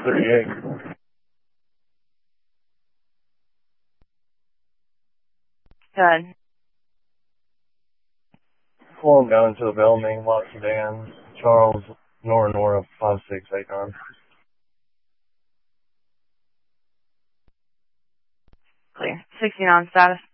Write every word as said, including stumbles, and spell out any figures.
thirty-eight. Good. Pull them down to the Bellarmine, Lot Sedan, Charles, Nora Nora, five six eight nine. Clear. sixty-nine status.